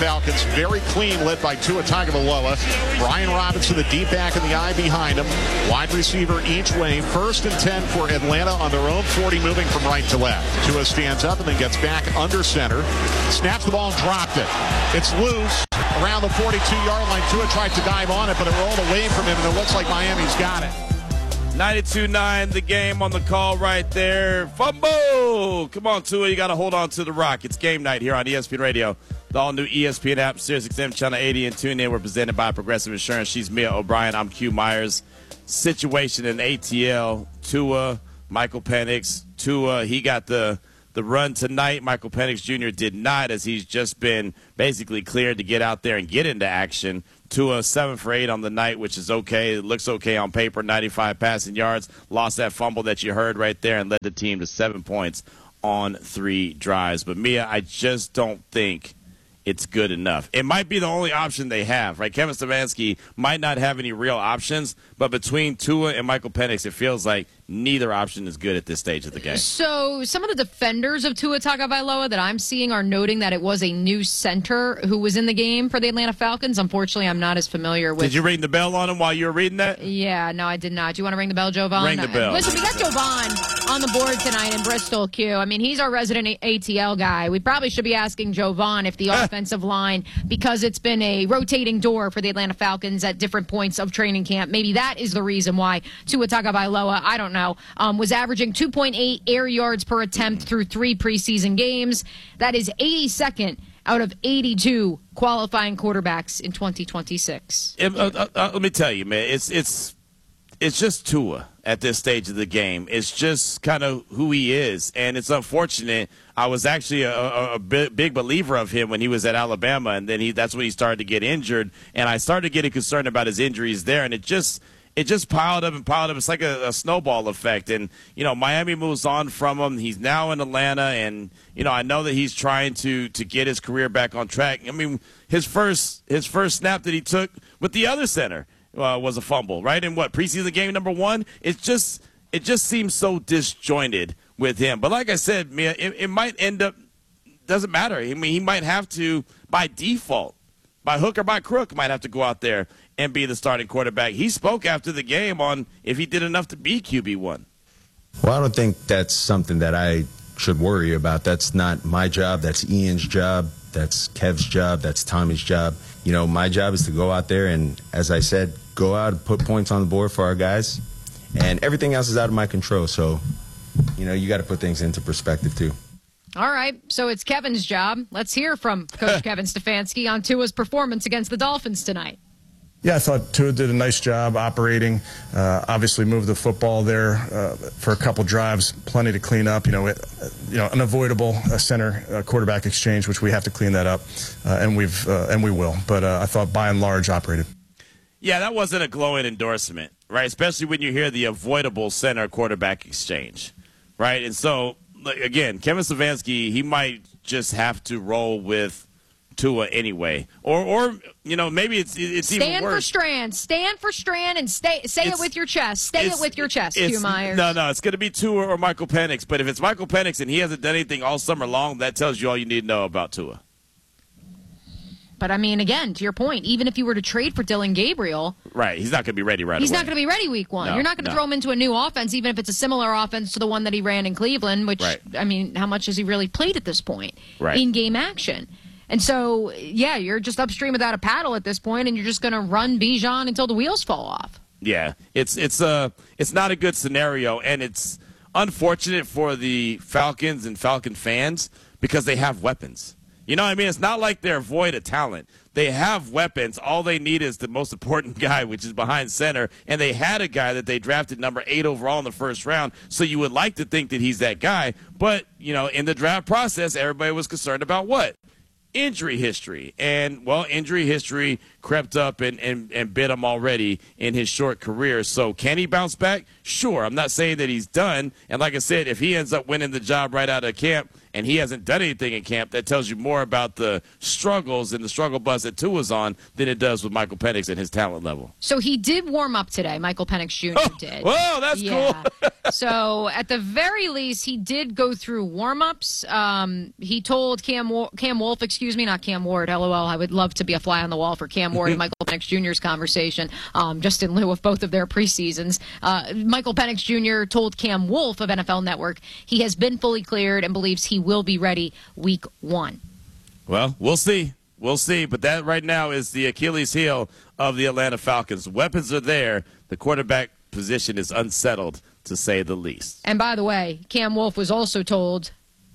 Falcons. Very clean, led by Tua Tagovailoa. Brian Robinson, the deep back, in the eye behind him. Wide receiver each way. 1st and 10 for Atlanta on their own 40, moving from right to left. Tua stands up and then gets back under center. Snaps the ball and dropped it. It's loose around the 42-yard line. Tua tried to dive on it, but it rolled away from him, and it looks like Miami's got it. 92-9, the game on the call right there. Fumble! Come on, Tua, you got to hold on to the rock. It's game night here on ESPN Radio. The all-new ESPN app, SiriusXM Channel 80, and tune in. We're presented by Progressive Insurance. She's Mia O'Brien. I'm Q Myers. Situation in ATL. Tua, Michael Penix. Tua, he got the run tonight. Michael Penix Jr. did not, as he's just been basically cleared to get out there and get into action. Tua 7 for 8 on the night, which is okay. It looks okay on paper. 95 passing yards. Lost that fumble that you heard right there and led the team to 7 points on 3 drives. But, Mia, I just don't think it's good enough. It might be the only option they have, right? Kevin Stefanski might not have any real options, but between Tua and Michael Penix, it feels like neither option is good at this stage of the game. So some of the defenders of Tua Tagovailoa that I'm seeing are noting that it was a new center who was in the game for the Atlanta Falcons. Unfortunately, I'm not as familiar with. Did you ring the bell on him while you were reading that? Yeah, no, I did not. Do you want to ring the bell, Jovan? Ring the bell. Listen, we got Jovan on the board tonight in Bristol, Q. I mean, he's our resident ATL guy. We probably should be asking Jovan if the offensive line, because it's been a rotating door for the Atlanta Falcons at different points of training camp, maybe that is the reason why Tua Tagovailoa, I don't know, was averaging 2.8 air yards per attempt through 3 preseason games. That is 82nd out of 82 qualifying quarterbacks in 2026. Let me tell you, man, it's just Tua at this stage of the game. It's just kind of who he is, and it's unfortunate. I was actually a big believer of him when he was at Alabama, and then that's when he started to get injured, and I started getting concerned about his injuries there, and it just piled up and piled up. It's like a snowball effect. And, Miami moves on from him. He's now in Atlanta. And, I know that he's trying to get his career back on track. I mean, his first snap that he took with the other center was a fumble, right? In preseason game number 1? It just seems so disjointed with him. But like I said, Mia, it might end up, doesn't matter. I mean, he might have to, by default, by hook or by crook, might have to go out there and be the starting quarterback. He spoke after the game on if he did enough to be QB1. Well, I don't think that's something that I should worry about. That's not my job. That's Ian's job. That's Kev's job. That's Tommy's job. My job is to go out there and, as I said, go out and put points on the board for our guys. And everything else is out of my control. So, you got to put things into perspective, too. All right, so it's Kevin's job. Let's hear from Coach Kevin Stefanski on Tua's performance against the Dolphins tonight. Yeah, I thought Tua did a nice job operating. Obviously, moved the football there for a couple drives, plenty to clean up. Unavoidable center quarterback exchange, which we have to clean that up, and we will. But I thought by and large operated. Yeah, that wasn't a glowing endorsement, right? Especially when you hear the avoidable center quarterback exchange, right? And so, again, Kevin Stefanski, he might just have to roll with Tua anyway, or maybe it's even worse. Stand for Strand, and say it with your chest. Say it with your chest, Hugh Myers. No, it's going to be Tua or Michael Penix. But if it's Michael Penix and he hasn't done anything all summer long, that tells you all you need to know about Tua. But, I mean, again, to your point, even if you were to trade for Dylan Gabriel. Right, he's not going to be ready right away. He's not going to be ready week 1. No, You're not going to throw him into a new offense, even if it's a similar offense to the one that he ran in Cleveland, which, right. I mean, how much has he really played at this point right. in game action? And so, yeah, you're just upstream without a paddle at this point, and you're just going to run Bijan until the wheels fall off. Yeah, it's not a good scenario, and it's unfortunate for the Falcons and Falcon fans because they have weapons. You know what I mean? It's not like they're void of talent. They have weapons. All they need is the most important guy, which is behind center. And they had a guy that they drafted number 8 overall in the first round. So you would like to think that he's that guy. But, in the draft process, everybody was concerned about what? Injury history. And, injury history crept up and bit him already in his short career. So can he bounce back? Sure. I'm not saying that he's done. And like I said, if he ends up winning the job right out of camp and he hasn't done anything in camp, that tells you more about the struggles and the struggle bus that Tua's on than it does with Michael Penix and his talent level. So he did warm up today. Michael Penix Jr. did. Whoa, that's cool. So at the very least, he did go through warm-ups. He told Cam Wolf, not Cam Ward, LOL, I would love to be a fly on the wall for Cam Ward and Michael Penix Jr.'s conversation, just in lieu of both of their preseasons. Michael Penix Jr. told Cam Wolf of NFL Network he has been fully cleared and believes he will be ready week 1. Well, we'll see. We'll see. But that right now is the Achilles heel of the Atlanta Falcons. Weapons are there. The quarterback position is unsettled, to say the least. And by the way, Cam Wolf was also told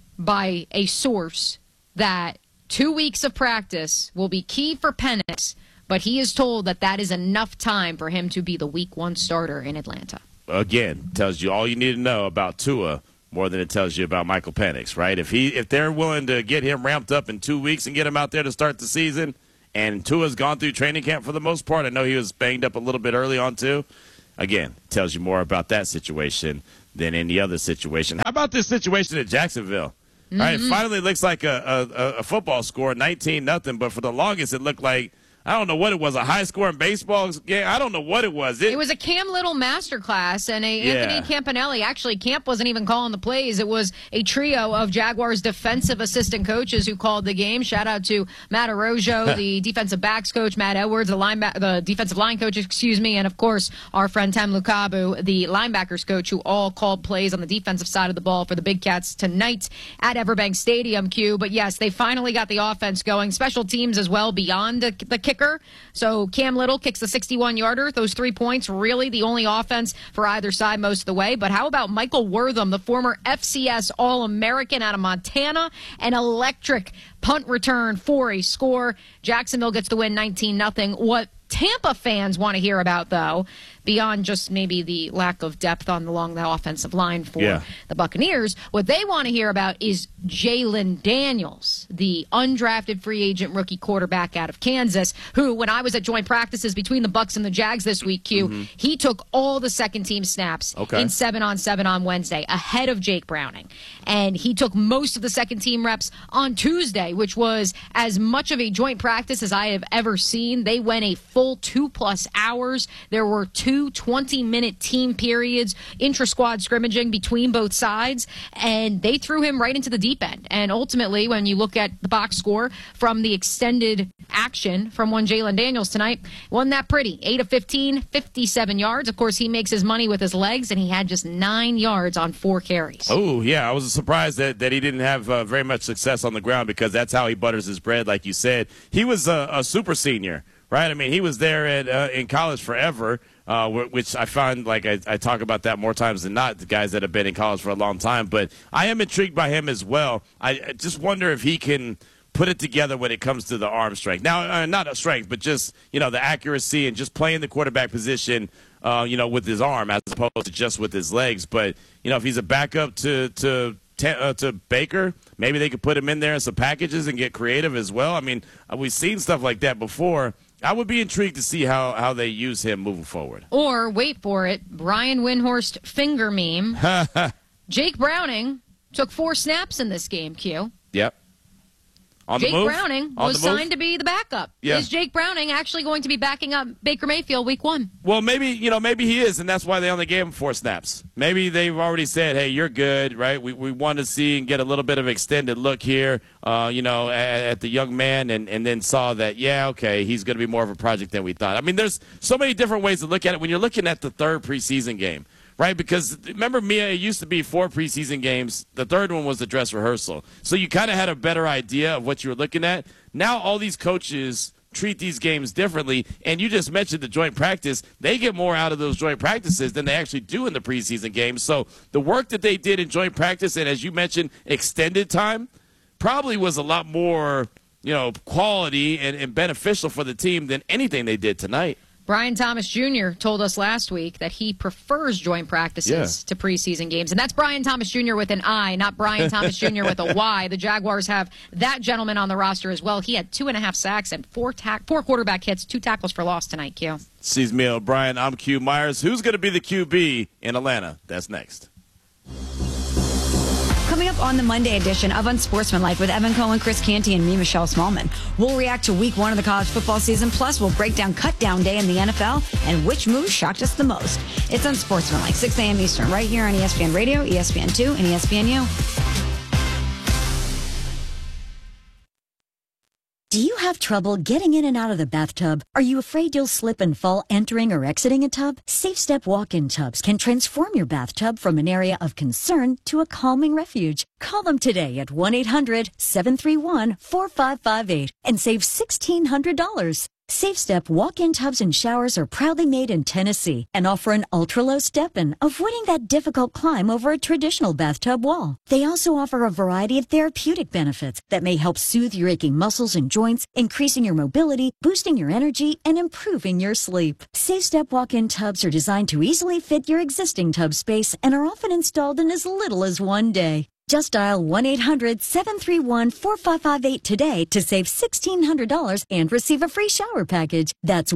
by a source that 2 weeks of practice will be key for Penix, but he is told that that is enough time for him to be the week 1 starter in Atlanta. Again, tells you all you need to know about Tua more than it tells you about Michael Penix, right? If they're willing to get him ramped up in 2 weeks and get him out there to start the season, and Tua's gone through training camp for the most part, I know he was banged up a little bit early on too. Again, tells you more about that situation than any other situation. How about this situation at Jacksonville? Mm-hmm. Right, finally, it looks like a football score, 19-0, but for the longest, it looked like, I don't know what it was, a high-scoring baseball game. I don't know what it was. It was a Cam Little masterclass, and Anthony Campanelli. Actually, Camp wasn't even calling the plays. It was a trio of Jaguars defensive assistant coaches who called the game. Shout out to Matt Arroyo, the defensive backs coach, Matt Edwards, the defensive line coach, and of course, our friend Tem Lukabu, the linebackers coach, who all called plays on the defensive side of the ball for the Big Cats tonight at Everbank Stadium, Q. But yes, they finally got the offense going. Special teams as well beyond the kick. So Cam Little kicks the 61-yarder. Those 3 points, really the only offense for either side most of the way. But how about Michael Wortham, the former FCS All-American out of Montana, an electric punt return for a score. Jacksonville gets the win 19-0. What Tampa fans want to hear about, though, beyond just maybe the lack of depth along the offensive line for the Buccaneers, what they want to hear about is Jalen Daniels, the undrafted free agent rookie quarterback out of Kansas, who, when I was at joint practices between the Bucs and the Jags this week, he took all the second-team snaps in 7-on-7 on Wednesday, ahead of Jake Browning. And he took most of the second-team reps on Tuesday, which was as much of a joint practice as I have ever seen. They went a full 2+ hours. There were 2 20-minute team periods, intra-squad scrimmaging between both sides, and they threw him right into the deep end. And ultimately, when you look at the box score from the extended action from one Jalen Daniels tonight, wasn't that pretty. 8 of 15, 57 yards. Of course, he makes his money with his legs, and he had just 9 yards on 4 carries. Oh, yeah. I was surprised that he didn't have very much success on the ground, because that's how he butters his bread, like you said. He was a super senior, right? I mean, he was there in college forever. Which I find, like I talk about that more times than not, the guys that have been in college for a long time. But I am intrigued by him as well. I just wonder if he can put it together when it comes to the arm strength. Now, not a strength, but just, the accuracy and just playing the quarterback position, with his arm as opposed to just with his legs. But, if he's a backup to Baker, maybe they could put him in there in some packages and get creative as well. I mean, we've seen stuff like that before. I would be intrigued to see how they use him moving forward. Or, wait for it, Brian Windhorst finger meme. Jake Browning took 4 snaps in this game, Q. Yep. Jake Browning was signed to be the backup. Yeah. Is Jake Browning actually going to be backing up Baker Mayfield week 1? Well, maybe he is, and that's why they only gave him 4 snaps. Maybe they've already said, hey, you're good, right? We want to see and get a little bit of extended look here, at the young man, and then saw that, he's going to be more of a project than we thought. I mean, there's so many different ways to look at it when you're looking at the 3rd preseason game. Right, because remember, Mia, it used to be 4 preseason games. The 3rd one was the dress rehearsal. So you kind of had a better idea of what you were looking at. Now all these coaches treat these games differently, and you just mentioned the joint practice. They get more out of those joint practices than they actually do in the preseason games. So the work that they did in joint practice and, as you mentioned, extended time probably was a lot more, quality and beneficial for the team than anything they did tonight. Brian Thomas Jr. told us last week that he prefers joint practices to preseason games. And that's Brian Thomas Jr. with an I, not Brian Thomas Jr. with a Y. The Jaguars have that gentleman on the roster as well. He had 2.5 sacks and 4 quarterback hits, 2 tackles for loss tonight, Q. She's Mia O'Brien. I'm Q Myers. Who's going to be the QB in Atlanta? That's next. Coming up up on the Monday edition of Unsportsmanlike with Evan Cohen, Chris Canty, and me, Michelle Smallman. We'll react to week 1 of the college football season, plus we'll break down cut down day in the NFL and which move shocked us the most. It's Unsportsmanlike, 6 a.m. Eastern, right here on ESPN Radio, ESPN2, and ESPNU. Do you have trouble getting in and out of the bathtub? Are you afraid you'll slip and fall entering or exiting a tub? SafeStep walk-in tubs can transform your bathtub from an area of concern to a calming refuge. Call them today at 1-800-731-4558 and save $1,600. SafeStep walk-in tubs and showers are proudly made in Tennessee and offer an ultra-low step-in, avoiding that difficult climb over a traditional bathtub wall. They also offer a variety of therapeutic benefits that may help soothe your aching muscles and joints, increasing your mobility, boosting your energy, and improving your sleep. SafeStep walk-in tubs are designed to easily fit your existing tub space and are often installed in as little as 1 day. Just dial 1-800-731-4558 today to save $1,600 and receive a free shower package. That's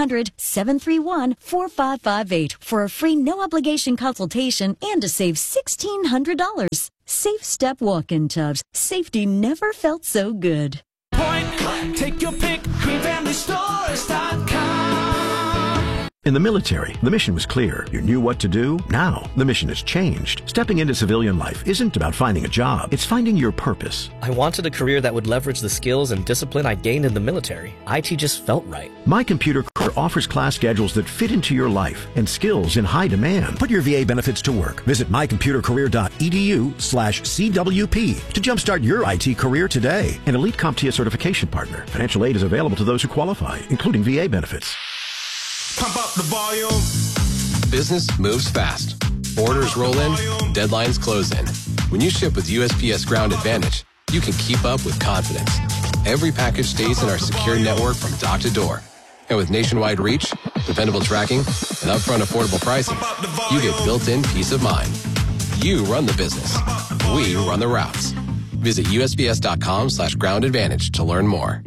1-800-731-4558 for a free no-obligation consultation and to save $1,600. SafeStep walk-in tubs. Safety never felt so good. Take your pick, greenfamilystores.com. In the military, the mission was clear. You knew what to do. Now, the mission has changed. Stepping into civilian life isn't about finding a job. It's finding your purpose. I wanted a career that would leverage the skills and discipline I gained in the military. IT just felt right. My Computer Career offers class schedules that fit into your life and skills in high demand. Put your VA benefits to work. Visit mycomputercareer.edu/CWP to jumpstart your IT career today. An elite CompTIA certification partner. Financial aid is available to those who qualify, including VA benefits. Pump up the volume. Business moves fast. Orders roll in, deadlines close in. When you ship with USPS Ground Advantage, you can keep up with confidence. Every package stays in our secure network from dock to door. And with nationwide reach, dependable tracking, and upfront affordable pricing, you get built-in peace of mind. You run the business. We run the routes. Visit USPS.com/Ground Advantage to learn more.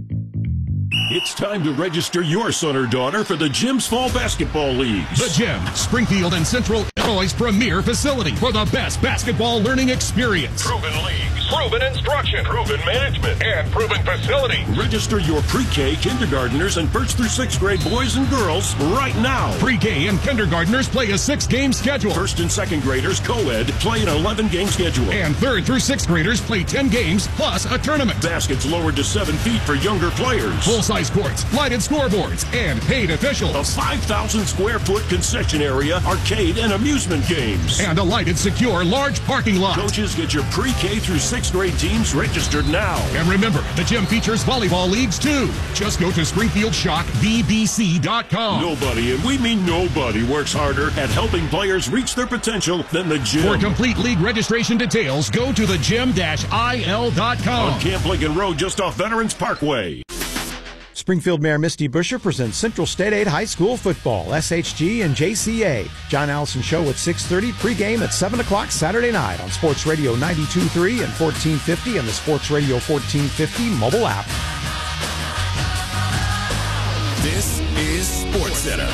It's time to register your son or daughter for the Gym's Fall Basketball Leagues. The Gym, Springfield and Central Illinois' premier facility for the best basketball learning experience. Proven leagues, proven instruction, proven management, and proven facility. Register your pre-K, kindergartners, and 1st through 6th grade boys and girls right now. Pre-K and kindergartners play a 6-game schedule. 1st and 2nd graders, co-ed, play an 11-game schedule. And 3rd through 6th graders play 10 games plus a tournament. Baskets lowered to 7 feet for younger players. Full-size courts, lighted scoreboards, and paid officials. A 5,000 square foot concession area, arcade, and amusement games. And a lighted, secure, large parking lot. Coaches, get your pre-K through 6th grade teams registered now. And remember, the gym features volleyball leagues too. Just go to SpringfieldShockVBC.com. Nobody, and we mean nobody, works harder at helping players reach their potential than the gym. For complete league registration details, go to thegym-il.com. On Camp Lincoln Road, just off Veterans Parkway. Springfield Mayor Misty Buscher presents Central State 8 High School football, SHG and JCA. John Allison Show at 6:30, pregame at 7 o'clock Saturday night on Sports Radio 92.3 and 1450 and the Sports Radio 1450 mobile app. This is SportsCenter.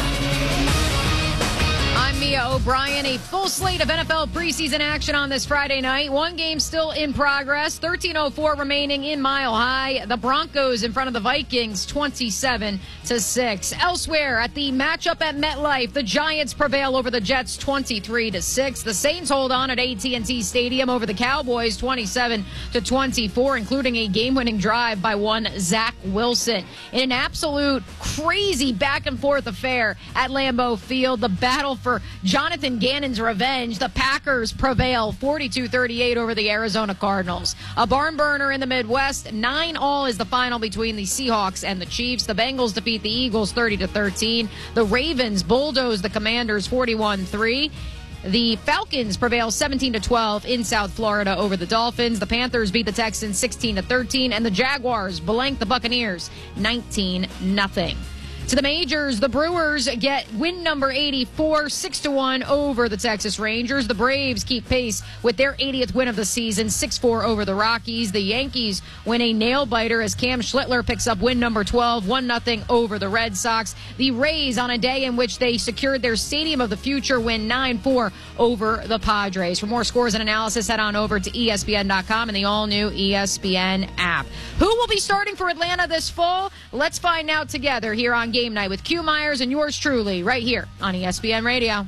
I'm Mia O'Brien. A full slate of NFL preseason action on this Friday night. One game still in progress. 13:04 remaining in Mile High. The Broncos in front of the Vikings, 27-6. Elsewhere at the matchup at MetLife, the Giants prevail over the Jets, 23-6. The Saints hold on at AT&T Stadium over the Cowboys, 27-24, including a game-winning drive by one Zach Wilson. In an absolute crazy back-and-forth affair at Lambeau Field, the battle for Jonathan Gannon's revenge, the Packers prevail 42-38 over the Arizona Cardinals. A barn burner in the Midwest. 9-all is the final between the Seahawks and the Chiefs. The Bengals defeat the Eagles 30-13. The Ravens bulldoze the Commanders 41-3. The Falcons prevail 17-12 in South Florida over the Dolphins. The Panthers beat the Texans 16-13, and the Jaguars blank the Buccaneers 19-0. To the majors, the Brewers get win number 84, 6-1 over the Texas Rangers. The Braves keep pace with their 80th win of the season, 6-4 over the Rockies. The Yankees win a nail-biter as Cam Schlittler picks up win number 12, 1-0 over the Red Sox. The Rays, on a day in which they secured their Stadium of the Future, win 9-4 over the Padres. For more scores and analysis, head on over to ESPN.com and the all-new ESPN app. Who will be starting for Atlanta this fall? Let's find out together here on Game Night with Q Myers and yours truly right here on ESPN Radio.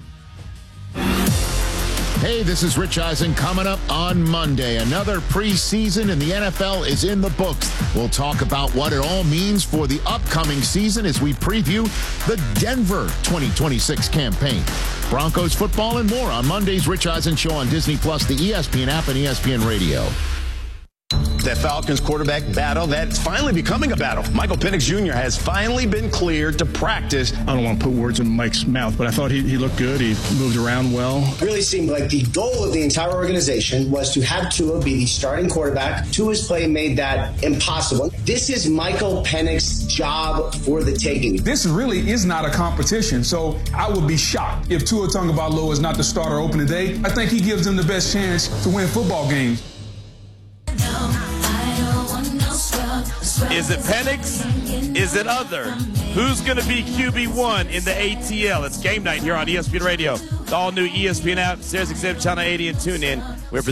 Hey, this is Rich Eisen coming up on Monday. Another preseason in the NFL is in the books. We'll talk about what it all means for the upcoming season as we preview the Denver 2026 campaign. Broncos football and more on Monday's Rich Eisen Show on Disney+, the ESPN app, and ESPN Radio. That Falcons quarterback battle that's finally becoming a battle. Michael Penix Jr. has finally been cleared to practice. I don't want to put words in Mike's mouth, but I thought he looked good. He moved around well. It really seemed like the goal of the entire organization was to have Tua be the starting quarterback. Tua's play made that impossible. This is Michael Penix's job for the taking. This really is not a competition, so I would be shocked if Tua Tagovailoa is not the starter opening day. I think he gives them the best chance to win football games. Is it Penix? Is it other? Who's going to be QB1 in the ATL? It's Game Night here on ESPN Radio. The all-new ESPN app, Sirius XM Channel 80, and tune in. We're